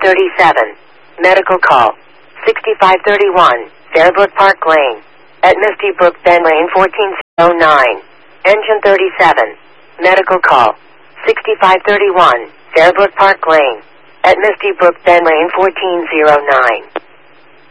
3537. Medical call. 6531. Fairbrook Park Lane. At Misty Brook Bend Lane 1409. Engine 37. Medical call. 6531. Fairbrook Park Lane. At Misty Brook Bend Lane 1409.